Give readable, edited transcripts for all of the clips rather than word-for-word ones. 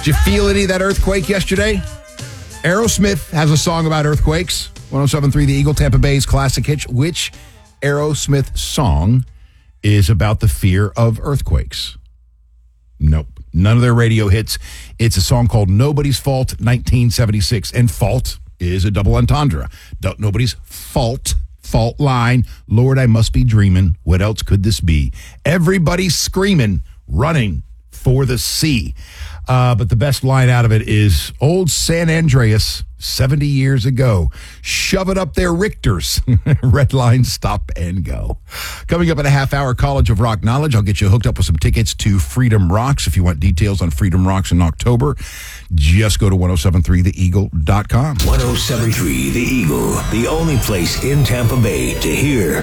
Did you feel any of that earthquake yesterday? Aerosmith has a song about earthquakes. 107.3 The Eagle, Tampa Bay's classic hit. Which Aerosmith song is about the fear of earthquakes? Nope. None of their radio hits. It's a song called Nobody's Fault, 1976. And fault is a double entendre. Nobody's fault. Fault line. Lord, I must be dreaming. What else could this be? Everybody's screaming, running for the sea. But the best line out of it is old San Andreas, 70 years ago. Shove it up there, Richters. Red line, stop and go. Coming up in a half hour, College of Rock Knowledge. I'll get you hooked up with some tickets to Freedom Rocks. If you want details on Freedom Rocks in October, just go to 1073theeagle.com. 1073 The Eagle, the only place in Tampa Bay to hear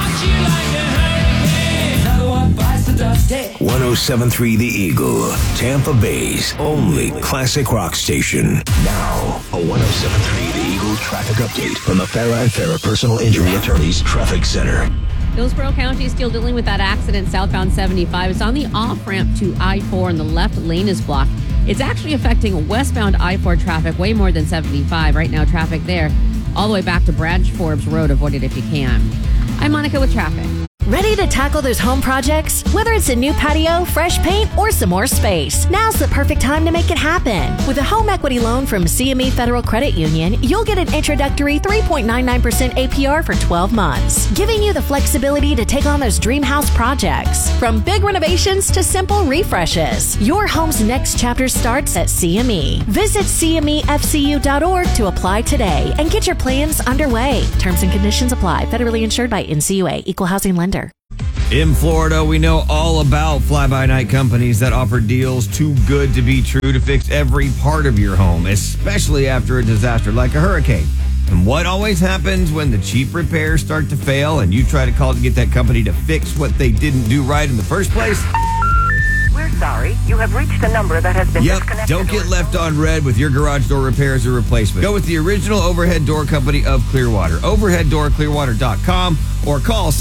1073 The Eagle, Tampa Bay's only classic rock station. Now, a 1073 The Eagle traffic update from the Farah and Farah Personal Injury Attorneys Traffic Center. Hillsborough County is still dealing with that accident southbound 75. It's on the off-ramp to I-4 and the left lane is blocked. It's actually affecting westbound I-4 traffic way more than 75. Right now, traffic there all the way back to Branch Forbes Road. Avoid it if you can. I'm Monica with traffic. Ready to tackle those home projects? Whether it's a new patio, fresh paint, or some more space, now's the perfect time to make it happen. With a home equity loan from CME Federal Credit Union, you'll get an introductory 3.99% APR for 12 months, giving you the flexibility to take on those dream house projects. From big renovations to simple refreshes, your home's next chapter starts at CME. Visit CMEFCU.org to apply today and get your plans underway. Terms and conditions apply. Federally insured by NCUA. Equal Housing Lender. In Florida, we know all about fly-by-night companies that offer deals too good to be true to fix every part of your home, especially after a disaster like a hurricane. And what always happens when the cheap repairs start to fail and you try to call to get that company to fix what they didn't do right in the first place? We're sorry. You have reached a number that has been disconnected. Don't get left on red with your garage door repairs or replacement. Go with the original Overhead Door Company of Clearwater. OverheadDoorClearwater.com or call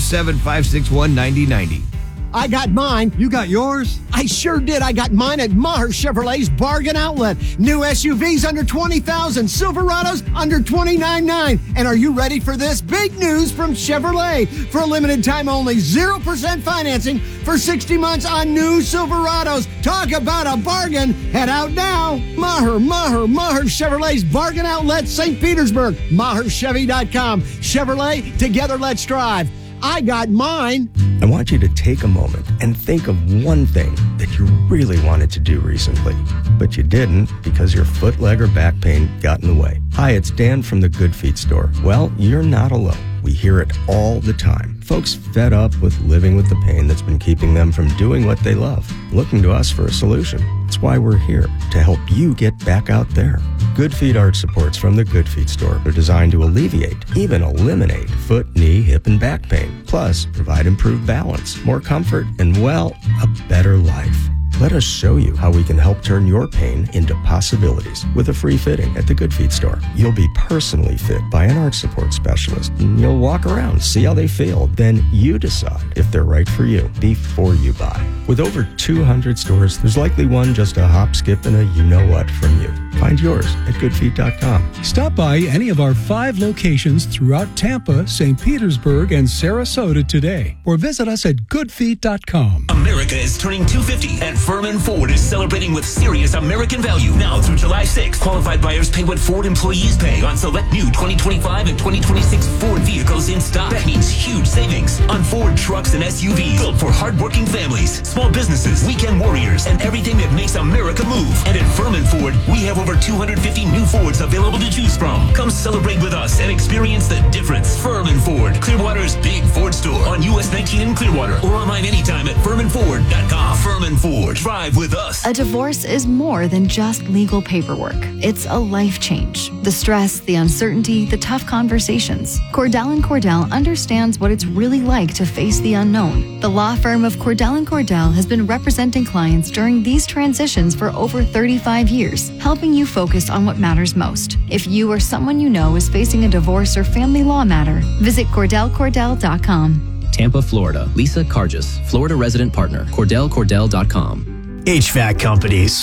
727-561-9090. I got mine. You got yours? I sure did. I got mine at Maher Chevrolet's Bargain Outlet. New SUVs under $20,000, Silverados under $29,900. And are you ready for this? Big news from Chevrolet. For a limited time only, 0% financing for 60 months on new Silverados. Talk about a bargain. Head out now. Maher Chevrolet's Bargain Outlet, St. Petersburg. MaherChevy.com. Chevrolet, together let's drive. I got mine. I want you to take a moment and think of one thing that you really wanted to do recently, but you didn't because your foot, leg, or back pain got in the way. Hi, it's Dan from the Good Feet store. Well, you're not alone. We hear it all the time. Folks fed up with living with the pain that's been keeping them from doing what they love, looking to us for a solution. That's why we're here, to help you get back out there. Good Feet arch supports from the Good Feet store are designed to alleviate, even eliminate, foot, knee, hip, and back pain. Plus, provide improved balance, more comfort, and, well, a better life. Let us show you how we can help turn your pain into possibilities with a free fitting at the Good Feet store. You'll be personally fit by an arch support specialist, and you'll walk around, see how they feel. Then you decide if they're right for you before you buy. With over 200 stores, there's likely one just a hop, skip, and a you-know-what from you. Find yours at goodfeet.com. Stop by any of our 5 locations throughout Tampa, St. Petersburg, and Sarasota today, or visit us at goodfeet.com. America is turning 250, and Furman Ford is celebrating with serious American value. Now through July 6th, qualified buyers pay what Ford employees pay on select new 2025 and 2026 Ford vehicles in stock. That means huge savings on Ford trucks and SUVs built for hardworking families, small businesses, weekend warriors, and everything that makes America move. And at Furman Ford, we have over 250 new Fords available to choose from. Come celebrate with us and experience the difference. Furman Ford, Clearwater's big Ford store on US 19 in Clearwater, or online anytime at FurmanFord.com. Furman Ford, drive with us. A divorce is more than just legal paperwork. It's a life change. The stress, the uncertainty, the tough conversations. Cordell & Cordell understands what it's really like to face the unknown. The law firm of Cordell & Cordell has been representing clients during these transitions for over 35 years, helping you focus on what matters most. If you or someone you know is facing a divorce or family law matter, visit CordellCordell.com. Tampa, Florida. Lisa Cargis, Florida resident partner. CordellCordell.com. HVAC companies.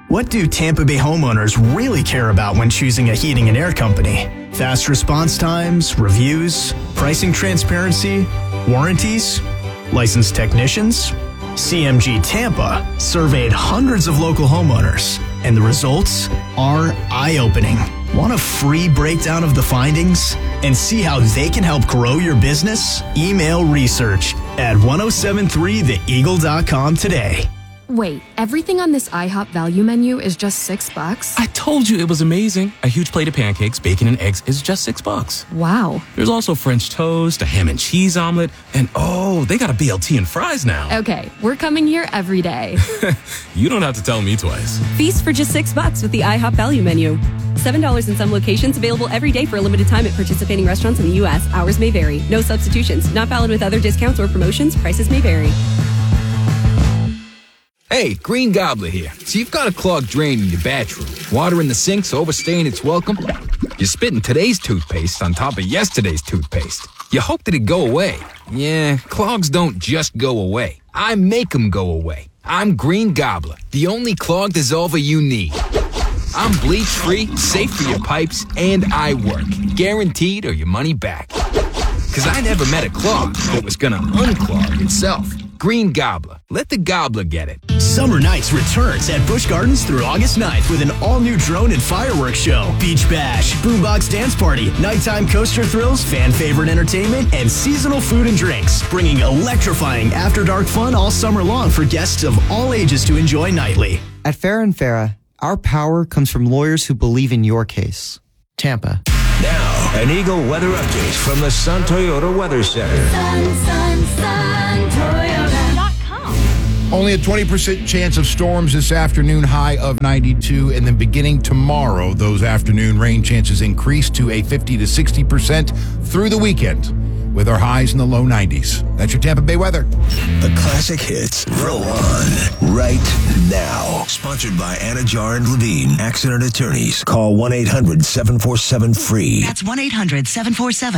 What do Tampa Bay homeowners really care about when choosing a heating and air company? Fast response times, reviews, pricing transparency, warranties, licensed technicians? CMG Tampa surveyed hundreds of local homeowners, and the results are eye-opening. Want a free breakdown of the findings and see how they can help grow your business? Email research at 1073theeagle.com today. Wait, everything on this IHOP value menu is just $6? I told you it was amazing. A huge plate of pancakes, bacon, and eggs is just $6. Wow. There's also French toast, a ham and cheese omelet, and oh, they got a BLT and fries now. Okay, we're coming here every day. You don't have to tell me twice. Feast for just $6 with the IHOP value menu. $7 in some locations, available every day for a limited time at participating restaurants in the U.S. Hours may vary. No substitutions. Not valid with other discounts or promotions. Prices may vary. Hey, Green Gobbler here. So you've got a clogged drain in your bathroom. Water in the sink's overstaying its welcome. You're spitting today's toothpaste on top of yesterday's toothpaste. You hope that it go away. Yeah, clogs don't just go away. I make them go away. I'm Green Gobbler, the only clog dissolver you need. I'm bleach-free, safe for your pipes, and I work. Guaranteed or your money back. 'Cause I never met a clog that was gonna unclog itself. Green Gobbler. Let the gobbler get it. Summer Nights returns at Busch Gardens through August 9th with an all-new drone and fireworks show, beach bash, boombox dance party, nighttime coaster thrills, fan-favorite entertainment, and seasonal food and drinks, bringing electrifying after-dark fun all summer long for guests of all ages to enjoy nightly. At Farah & Farah, our power comes from lawyers who believe in your case. Tampa. Now, an Eagle weather update from the Sun Toyota Weather Center. Sun Toyota.com. Only a 20% chance of storms this afternoon, high of 92. And then beginning tomorrow, those afternoon rain chances increase to a 50 to 60% through the weekend, with our highs in the low 90s. That's your Tampa Bay weather. The classic hits roll on right now. Sponsored by Anna Jar and Levine, accident attorneys. Call 1-800-747-FREE. That's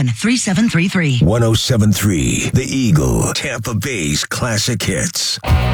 1-800-747-3733. 1073 The Eagle, Tampa Bay's classic hits.